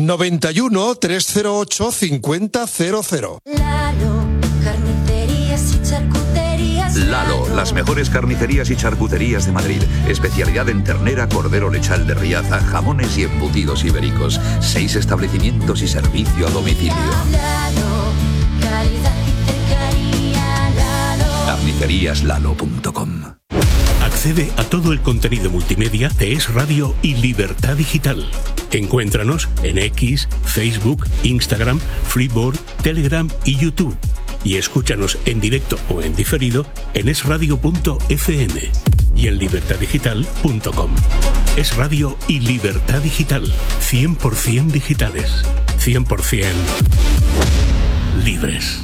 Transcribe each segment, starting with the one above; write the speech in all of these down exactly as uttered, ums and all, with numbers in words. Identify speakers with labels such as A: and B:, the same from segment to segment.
A: noventa y uno, trescientos ocho, cincuenta cero cero.
B: Lalo, carnicerías y charcuterías.
C: Lalo, las mejores carnicerías y charcuterías de Madrid. Especialidad en ternera, cordero lechal de Riaza, jamones y embutidos ibéricos. Seis establecimientos y servicio a domicilio.
B: Lalo, calidad y cercanía. Lalo.
C: carnicerías lalo punto com.
D: Accede a todo el contenido multimedia de Es Radio y Libertad Digital. Encuéntranos en X, Facebook, Instagram, Freeboard, Telegram y YouTube. Y escúchanos en directo o en diferido en es radio punto efe eme y en libertad digital punto com. Es Radio y Libertad Digital. cien por ciento digitales. cien por ciento libres.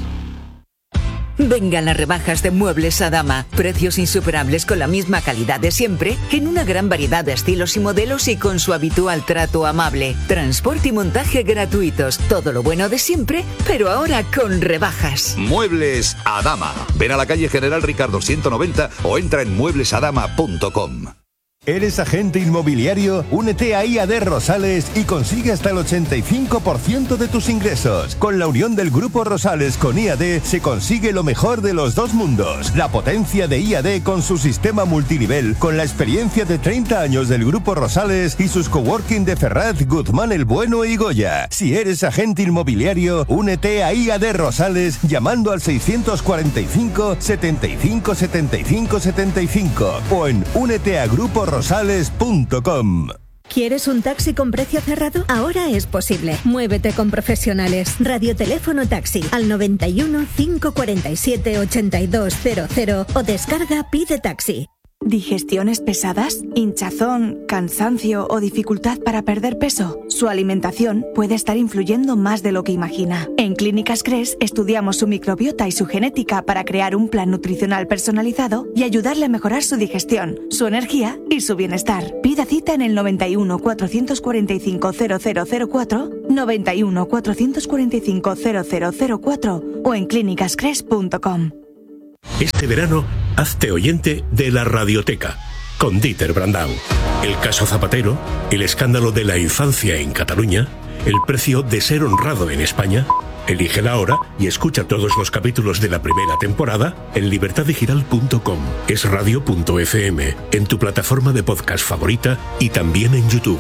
E: Vengan las rebajas de Muebles Adama. Precios insuperables con la misma calidad de siempre, en una gran variedad de estilos y modelos y con su habitual trato amable. Transporte y montaje gratuitos. Todo lo bueno de siempre, pero ahora con rebajas.
C: Muebles Adama. Ven a la calle General Ricardo ciento noventa o entra en muebles adama punto com.
F: ¿Eres agente inmobiliario? Únete a I A D Rosales y consigue hasta el ochenta y cinco por ciento de tus ingresos. Con la unión del Grupo Rosales con I A D se consigue lo mejor de los dos mundos. La potencia de I A D con su sistema multinivel, con la experiencia de treinta años del Grupo Rosales y sus coworking de Ferraz, Guzmán el Bueno y Goya. Si eres agente inmobiliario, únete a I A D Rosales llamando al seiscientos cuarenta y cinco, setenta y cinco, setenta y cinco, setenta y cinco o en únete a grupo rosales punto com.
G: ¿Quieres un taxi con precio cerrado? Ahora es posible. Muévete con profesionales. Radioteléfono taxi al noventa y uno, cinco cuarenta y siete, ochenta y dos cero cero o descarga Pide Taxi.
H: ¿Digestiones pesadas? ¿Hinchazón, cansancio o dificultad para perder peso? Su alimentación puede estar influyendo más de lo que imagina. En Clínicas Cres estudiamos su microbiota y su genética para crear un plan nutricional personalizado y ayudarle a mejorar su digestión, su energía y su bienestar. Pida cita en el noventa y uno, cuatrocientos cuarenta y cinco, cero cero cero cuatro, noventa y uno, cuatrocientos cuarenta y cinco, cero cero cero cuatro o en clínicas cres punto com.
D: Este verano, hazte oyente de la Radioteca, con Dieter Brandau. El caso Zapatero, el escándalo de la infancia en Cataluña, el precio de ser honrado en España. Elige la hora y escucha todos los capítulos de la primera temporada en libertad digital punto com, es radio punto efe eme, en tu plataforma de podcast favorita y también en YouTube.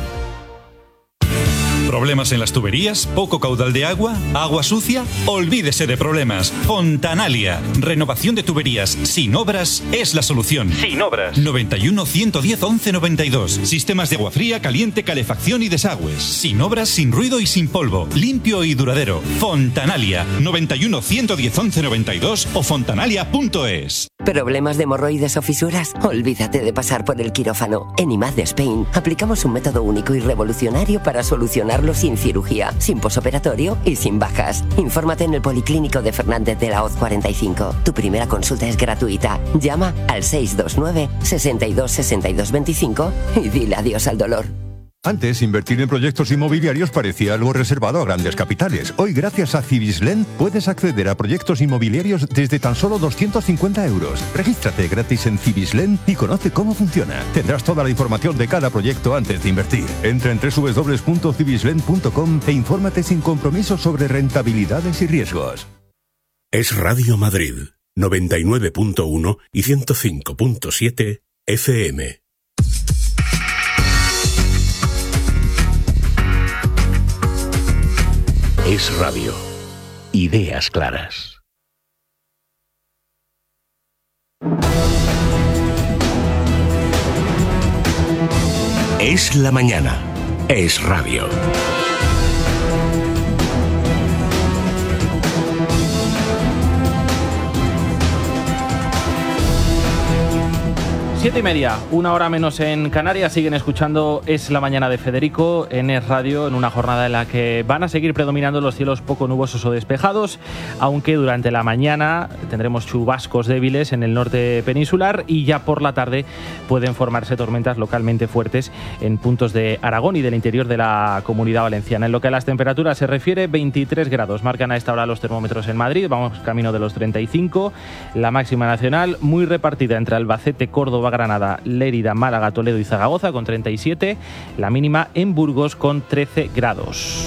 I: ¿Problemas en las tuberías? ¿Poco caudal de agua? ¿Agua sucia? Olvídese de problemas. Fontanalia. Renovación de tuberías sin obras es la solución. Sin obras. noventa y uno, ciento diez, once noventa y dos. Sistemas de agua fría, caliente, calefacción y desagües. Sin obras, sin ruido y sin polvo. Limpio y duradero. Fontanalia. noventa y uno, ciento diez, once noventa y dos o fontanalia punto es.
J: ¿Problemas de hemorroides o fisuras? Olvídate de pasar por el quirófano. En I M A D Spain aplicamos un método único y revolucionario para solucionarlo sin cirugía, sin posoperatorio y sin bajas. Infórmate en el Policlínico de Fernández de la Hoz cuarenta y cinco. Tu primera consulta es gratuita. Llama al seis dos nueve, sesenta y dos, sesenta y dos veinticinco y dile adiós al dolor.
F: Antes, invertir en proyectos inmobiliarios parecía algo reservado a grandes capitales. Hoy, gracias a Cibislen, puedes acceder a proyectos inmobiliarios desde tan solo doscientos cincuenta euros. Regístrate gratis en Cibislen y conoce cómo funciona. Tendrás toda la información de cada proyecto antes de invertir. Entra en doble u doble u doble u punto cibislen punto com e infórmate sin compromiso sobre rentabilidades y riesgos.
D: Es Radio Madrid, noventa y nueve punto uno y ciento cinco punto siete efe eme. Es Radio. Ideas claras. Es la mañana. Es Radio.
K: Siete y media, una hora menos en Canarias. Siguen escuchando Es la mañana de Federico en Es Radio, en una jornada en la que van a seguir predominando los cielos poco nubosos o despejados, aunque durante la mañana tendremos chubascos débiles en el norte peninsular y ya por la tarde pueden formarse tormentas localmente fuertes en puntos de Aragón y del interior de la Comunidad Valenciana. En lo que a las temperaturas se refiere, veintitrés grados marcan a esta hora los termómetros en Madrid, vamos camino de los treinta y cinco. La máxima nacional muy repartida entre Albacete, Córdoba, Granada, Lérida, Málaga, Toledo y Zaragoza con treinta y siete, la mínima en Burgos con trece grados.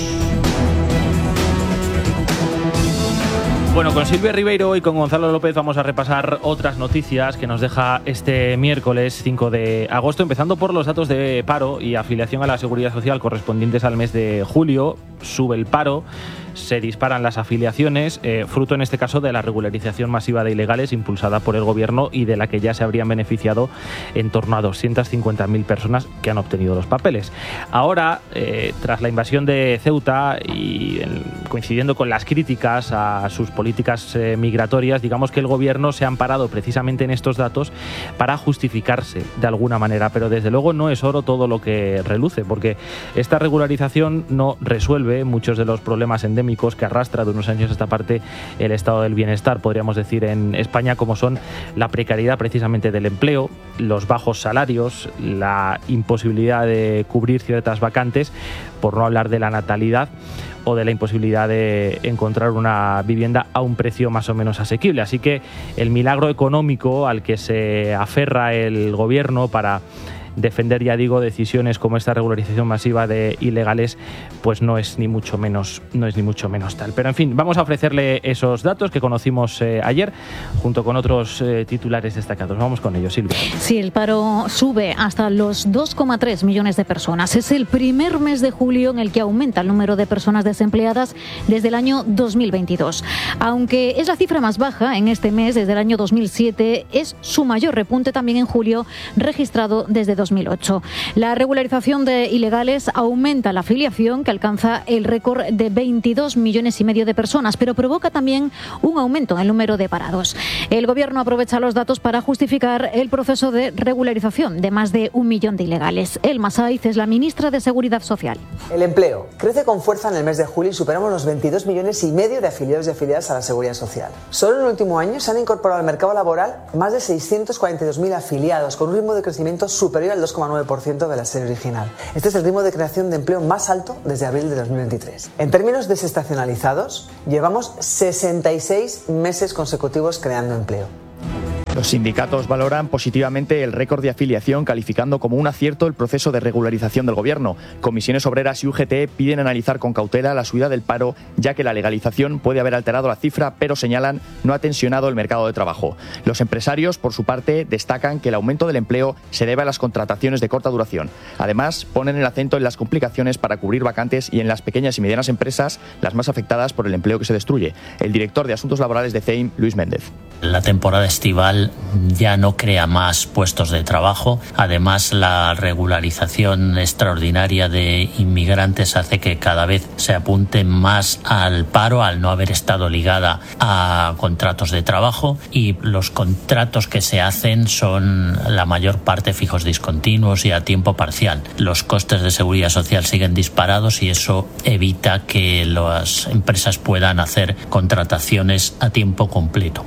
K: Bueno, con Silvia Ribeiro y con Gonzalo López vamos a repasar otras noticias que nos deja este miércoles cinco de agosto, empezando por los datos de paro y afiliación a la Seguridad Social correspondientes al mes de julio. Sube el paro, se disparan las afiliaciones, eh, fruto en este caso de la regularización masiva de ilegales impulsada por el Gobierno y de la que ya se habrían beneficiado en torno a doscientas cincuenta mil personas que han obtenido los papeles. Ahora, eh, tras la invasión de Ceuta y en, coincidiendo con las críticas a sus políticas eh, migratorias, digamos que el Gobierno se ha amparado precisamente en estos datos para justificarse de alguna manera, pero desde luego no es oro todo lo que reluce, porque esta regularización no resuelve muchos de los problemas endémicos que arrastra de unos años a esta parte el estado del bienestar, podríamos decir, en España, como son la precariedad precisamente del empleo, los bajos salarios, la imposibilidad de cubrir ciertas vacantes, por no hablar de la natalidad o de la imposibilidad de encontrar una vivienda a un precio más o menos asequible. Así que el milagro económico al que se aferra el Gobierno para defender, ya digo, decisiones como esta regularización masiva de ilegales, pues no es ni mucho menos, no es ni mucho menos tal. Pero en fin, vamos a ofrecerle esos datos que conocimos eh, ayer, junto con otros eh, titulares destacados. Vamos con ellos, Silvia.
L: Sí, el paro sube hasta los dos coma tres millones de personas. Es el primer mes de julio en el que aumenta el número de personas desempleadas desde el año dos mil veintidós. Aunque es la cifra más baja en este mes desde el año dos mil siete, es su mayor repunte también en julio, registrado desde dos mil ocho. La regularización de ilegales aumenta la afiliación, que alcanza el récord de veintidós millones y medio de personas, pero provoca también un aumento en el número de parados. El Gobierno aprovecha los datos para justificar el proceso de regularización de más de un millón de ilegales. Elma Saiz es la ministra de Seguridad Social.
M: El empleo crece con fuerza en el mes de julio y superamos los veintidós millones y medio de afiliados y afiliadas a la Seguridad Social. Solo en el último año se han incorporado al mercado laboral más de seiscientos cuarenta y dos mil afiliados, con un ritmo de crecimiento superior al dos coma nueve por ciento de la serie original. Este es el ritmo de creación de empleo más alto desde abril de dos mil veintitrés. En términos desestacionalizados, llevamos sesenta y seis meses consecutivos creando empleo.
N: Los sindicatos valoran positivamente el récord de afiliación, calificando como un acierto el proceso de regularización del Gobierno. Comisiones Obreras y U G T piden analizar con cautela la subida del paro, ya que la legalización puede haber alterado la cifra, pero señalan no ha tensionado el mercado de trabajo. Los empresarios, por su parte, destacan que el aumento del empleo se debe a las contrataciones de corta duración. Además, ponen el acento en las complicaciones para cubrir vacantes y en las pequeñas y medianas empresas, las más afectadas por el empleo que se destruye. El director de Asuntos Laborales de C E I M, Luis Méndez.
O: La temporada estival ya no crea más puestos de trabajo. Además, la regularización extraordinaria de inmigrantes hace que cada vez se apunte más al paro, al no haber estado ligada a contratos de trabajo, y los contratos que se hacen son la mayor parte fijos discontinuos y a tiempo parcial. Los costes de seguridad social siguen disparados y eso evita que las empresas puedan hacer contrataciones a tiempo completo.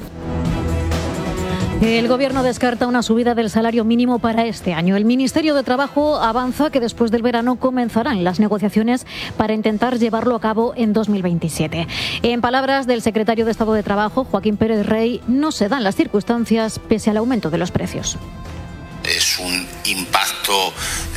L: El Gobierno descarta una subida del salario mínimo para este año. El Ministerio de Trabajo avanza que después del verano comenzarán las negociaciones para intentar llevarlo a cabo en dos mil veintisiete. En palabras del secretario de Estado de Trabajo, Joaquín Pérez Rey, no se dan las circunstancias pese al aumento de los precios.
P: Es un impacto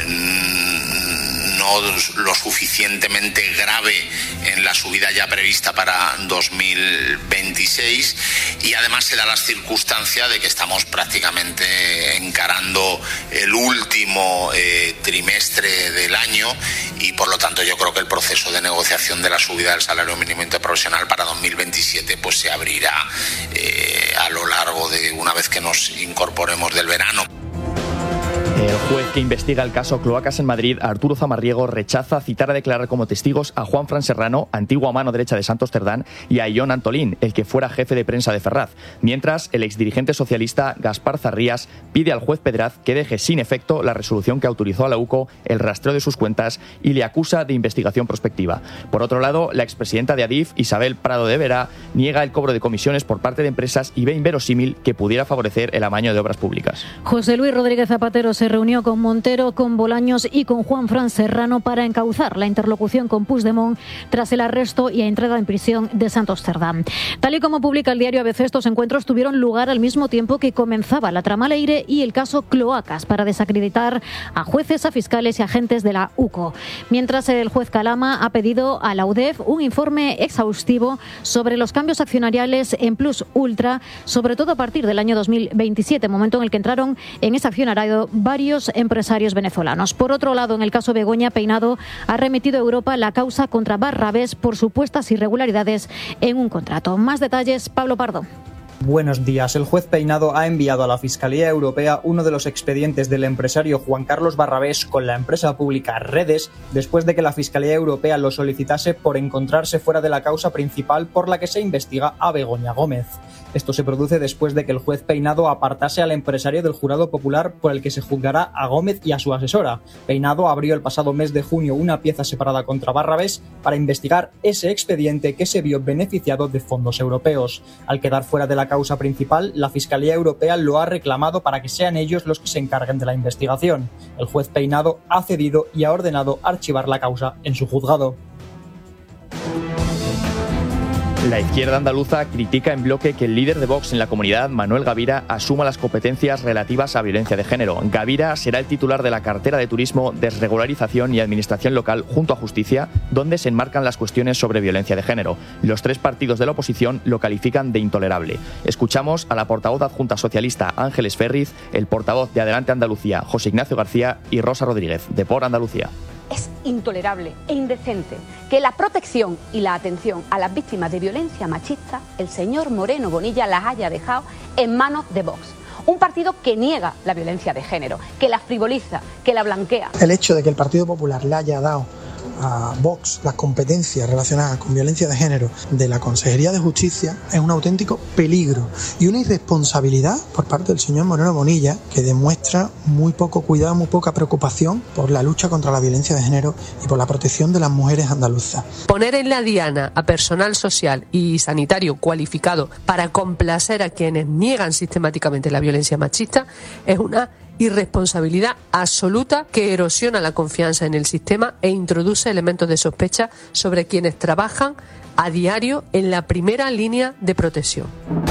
P: no lo suficientemente grave en la subida ya prevista para dos mil veintiséis, y además se da la circunstancia de que estamos prácticamente encarando el último eh, trimestre del año, y por lo tanto yo creo que el proceso de negociación de la subida del salario mínimo interprofesional para dos mil veintisiete pues se abrirá eh, a lo largo de una vez que nos incorporemos del verano.
N: El juez que investiga el caso Cloacas en Madrid, Arturo Zamarriego, rechaza citar a declarar como testigos a Juan Fran Serrano, antigua mano derecha de Santos Cerdán, y a Ion Antolín, el que fuera jefe de prensa de Ferraz. Mientras, el exdirigente socialista Gaspar Zarrías pide al juez Pedraz que deje sin efecto la resolución que autorizó a la U C O el rastreo de sus cuentas y le acusa de investigación prospectiva. Por otro lado, la expresidenta de Adif, Isabel Prado de Vera, niega el cobro de comisiones por parte de empresas y ve inverosímil que pudiera favorecer el amaño de obras públicas.
L: José Luis Rodríguez Zapatero se reunió con Montero, con Bolaños y con Juanfran Serrano para encauzar la interlocución con Puigdemont tras el arresto y entrada en prisión de Santos Cerdá. Tal y como publica el diario A B C, estos encuentros tuvieron lugar al mismo tiempo que comenzaba la trama Leire y el caso Cloacas para desacreditar a jueces, a fiscales y agentes de la U C O. Mientras el juez Calama ha pedido a la U D E F un informe exhaustivo sobre los cambios accionariales en Plus Ultra, sobre todo a partir del año dos mil veintisiete, momento en el que entraron en ese accionariado varios empresarios venezolanos. Por otro lado, en el caso Begoña, Peinado ha remitido a Europa la causa contra Barrabés por supuestas irregularidades en un contrato. Más detalles, Pablo Pardo.
Q: Buenos días. El juez Peinado ha enviado a la Fiscalía Europea uno de los expedientes del empresario Juan Carlos Barrabés con la empresa pública Redes, después de que la Fiscalía Europea lo solicitase por encontrarse fuera de la causa principal por la que se investiga a Begoña Gómez. Esto se produce después de que el juez Peinado apartase al empresario del jurado popular por el que se juzgará a Gómez y a su asesora. Peinado abrió el pasado mes de junio una pieza separada contra Barrabés para investigar ese expediente que se vio beneficiado de fondos europeos. Al quedar fuera de la causa principal, la Fiscalía Europea lo ha reclamado para que sean ellos los que se encarguen de la investigación. El juez Peinado ha cedido y ha ordenado archivar la causa en su juzgado.
N: La izquierda andaluza critica en bloque que el líder de Vox en la comunidad, Manuel Gavira, asuma las competencias relativas a violencia de género. Gavira será el titular de la cartera de Turismo, Desregularización y Administración Local junto a Justicia, donde se enmarcan las cuestiones sobre violencia de género. Los tres partidos de la oposición lo califican de intolerable. Escuchamos a la portavoz adjunta socialista Ángeles Ferriz, el portavoz de Adelante Andalucía, José Ignacio García, y Rosa Rodríguez, de Por Andalucía.
R: Es intolerable e indecente que la protección y la atención a las víctimas de violencia machista, el señor Moreno Bonilla las haya dejado en manos de Vox. Un partido que niega la violencia de género, que la frivoliza, que la blanquea.
S: El hecho de que el Partido Popular le haya dado a Vox las competencias relacionadas con violencia de género de la Consejería de Justicia es un auténtico peligro y una irresponsabilidad por parte del señor Moreno Bonilla, que demuestra muy poco cuidado, muy poca preocupación por la lucha contra la violencia de género y por la protección de las mujeres andaluzas.
T: Poner en la diana a personal social y sanitario cualificado para complacer a quienes niegan sistemáticamente la violencia machista es una irresponsabilidad absoluta que erosiona la confianza en el sistema e introduce elementos de sospecha sobre quienes trabajan a diario en la primera línea de protección.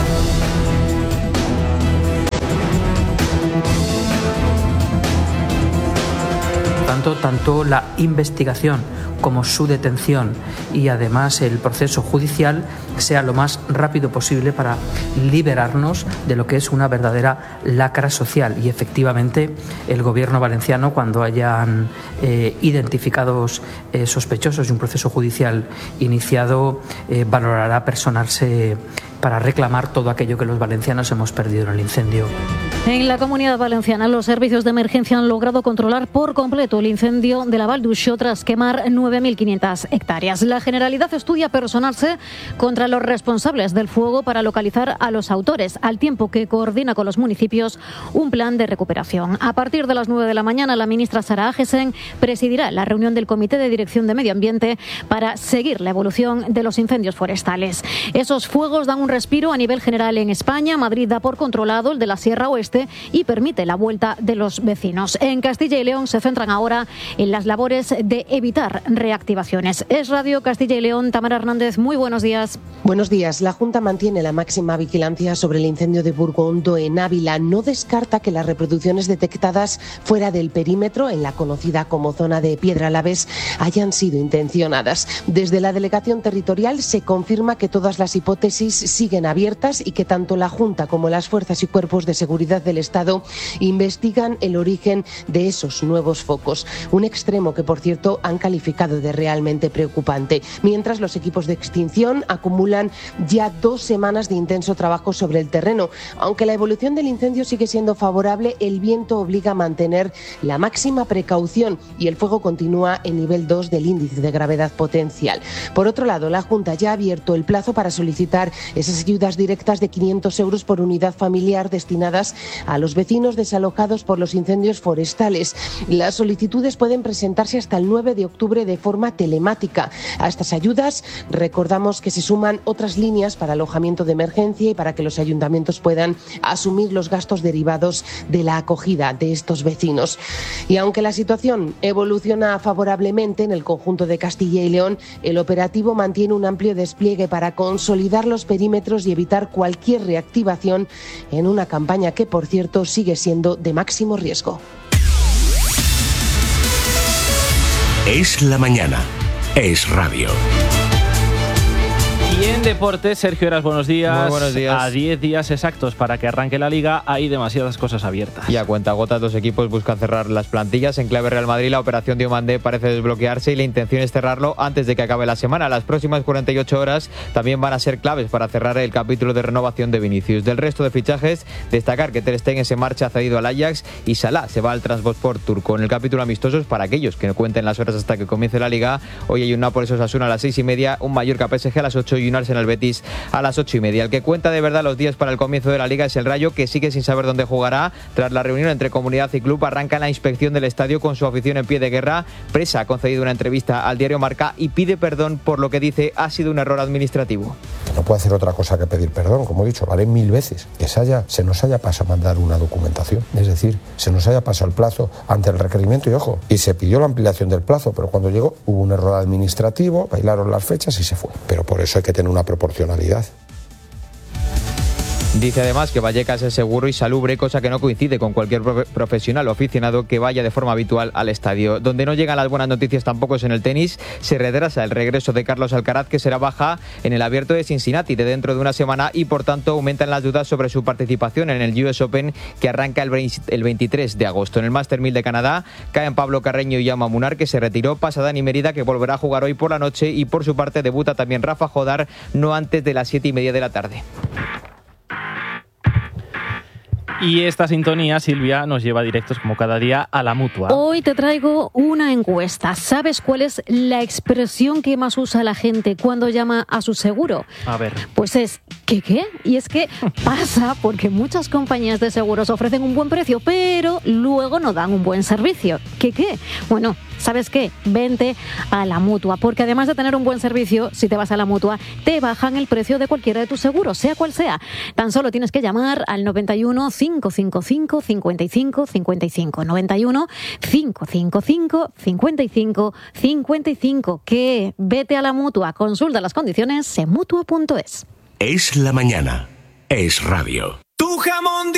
U: Tanto, tanto la investigación como su detención y además el proceso judicial sea lo más rápido posible para liberarnos de lo que es una verdadera lacra social. Y efectivamente el gobierno valenciano, cuando hayan eh, identificados eh, sospechosos y un proceso judicial iniciado, eh, valorará personarse para reclamar todo aquello que los valencianos hemos perdido en el incendio.
L: En la Comunidad Valenciana, los servicios de emergencia han logrado controlar por completo el incendio de la Val d'Uixó tras quemar nueve mil quinientas hectáreas. La Generalidad estudia personarse contra los responsables del fuego para localizar a los autores, al tiempo que coordina con los municipios un plan de recuperación. A partir de las nueve de la mañana, la ministra Sara Agesen presidirá la reunión del Comité de Dirección de Medio Ambiente para seguir la evolución de los incendios forestales. Esos fuegos dan un respiro a nivel general en España. Madrid da por controlado el de la Sierra Oeste y permite la vuelta de los vecinos. En Castilla y León se centran ahora en las labores de evitar reactivaciones. Es Radio Castilla y León, Tamara Hernández, muy buenos días.
V: Buenos días. La Junta mantiene la máxima vigilancia sobre el incendio de Burgondo en Ávila. No descarta que las reproducciones detectadas fuera del perímetro, en la conocida como zona de Piedralaves, hayan sido intencionadas. Desde la delegación territorial se confirma que todas las hipótesis siguen abiertas y que tanto la Junta como las fuerzas y cuerpos de seguridad del Estado investigan el origen de esos nuevos focos. Un extremo que, por cierto, han calificado de realmente preocupante. Mientras, los equipos de extinción acumulan ya dos semanas de intenso trabajo sobre el terreno. Aunque la evolución del incendio sigue siendo favorable, el viento obliga a mantener la máxima precaución y el fuego continúa en nivel dos del índice de gravedad potencial. Por otro lado, la Junta ya ha abierto el plazo para solicitar esas ayudas directas de quinientos euros por unidad familiar destinadas a los vecinos desalojados por los incendios forestales. Las solicitudes pueden presentarse hasta el nueve de octubre de forma telemática. A estas ayudas recordamos que se suman otras líneas para alojamiento de emergencia y para que los ayuntamientos puedan asumir los gastos derivados de la acogida de estos vecinos. Y aunque la situación evoluciona favorablemente en el conjunto de Castilla y León, el operativo mantiene un amplio despliegue para consolidar los perímetros y evitar cualquier reactivación en una campaña que, por cierto, sigue siendo de máximo riesgo.
D: Es la mañana. Es radio.
K: Y en deportes, Sergio Heras, buenos días.
A: Muy buenos días.
K: A diez días exactos para que arranque la Liga, hay demasiadas cosas abiertas.
A: Y a cuentagotas, los equipos buscan cerrar las plantillas. En clave Real Madrid, la operación Diomandé parece desbloquearse y la intención es cerrarlo antes de que acabe la semana. Las próximas cuarenta y ocho horas también van a ser claves para cerrar el capítulo de renovación de Vinicius. Del resto de fichajes, destacar que Ter Stegen se marcha cedido al Ajax y Salah se va al Trabzonspor turco. En el capítulo amistosos, para aquellos que no cuenten las horas hasta que comience la Liga, hoy hay un Nápoles-Osasuna a las seis y media, un Mallorca-P S G a las ocho y un Arsenal-Betis a las ocho y media. El que cuenta de verdad los días para el comienzo de la Liga es el Rayo, que sigue sin saber dónde jugará. Tras la reunión entre comunidad y club, arranca la inspección del estadio con su afición en pie de guerra. Presa ha concedido una entrevista al diario Marca y pide perdón por lo que dice ha sido un error administrativo.
B: No puede hacer otra cosa que pedir perdón, como he dicho, vale mil veces. Que se, haya, se nos haya pasado mandar una documentación, es decir, se nos haya pasado el plazo ante el requerimiento y ojo, y se pidió la ampliación del plazo, pero cuando llegó hubo un error administrativo, bailaron las fechas y se fue. Pero por eso hay que tener una proporcionalidad.
A: Dice además que Vallecas es seguro y salubre, cosa que no coincide con cualquier profesional o aficionado que vaya de forma habitual al estadio. Donde no llegan las buenas noticias tampoco es en el tenis. Se retrasa el regreso de Carlos Alcaraz, que será baja en el Abierto de Cincinnati de dentro de una semana y por tanto aumentan las dudas sobre su participación en el U S Open, que arranca el veintitrés de agosto. En el Master mil de Canadá caen Pablo Carreño y Jaume Munar, que se retiró, pasa Dani Mérida, que volverá a jugar hoy por la noche, y por su parte debuta también Rafa Jodar, no antes de las siete y media de la tarde.
K: Y esta sintonía, Silvia, nos lleva directos como cada día a la Mutua.
L: Hoy te traigo una encuesta. ¿Sabes cuál es la expresión que más usa la gente cuando llama a su seguro?
K: A ver.
L: Pues es ¿qué qué? Y es que pasa porque muchas compañías de seguros ofrecen un buen precio, pero luego no dan un buen servicio. ¿Qué qué? Bueno, ¿sabes qué? Vente a la Mutua, porque además de tener un buen servicio, si te vas a la Mutua, te bajan el precio de cualquiera de tus seguros, sea cual sea. Tan solo tienes que llamar al noventa y uno, cinco cinco cinco, cincuenta y cinco cincuenta y cinco. noventa y uno, cinco cinco cinco, cincuenta y cinco cincuenta y cinco. Que vete a la Mutua, consulta las condiciones en mutua punto es.
D: Es la mañana. Es radio.
W: Tu jamón